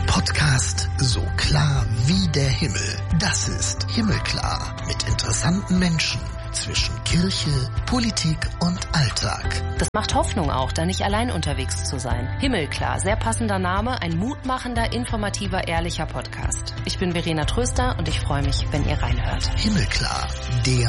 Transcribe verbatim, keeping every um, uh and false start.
Podcast so klar wie der Himmel. Das ist Himmelklar mit interessanten Menschen zwischen Kirche, Politik und Alltag. Das macht Hoffnung auch, da nicht allein unterwegs zu sein. Himmelklar, sehr passender Name, ein mutmachender, informativer, ehrlicher Podcast. Ich bin Verena Tröster und ich freue mich, wenn ihr reinhört. Himmelklar, der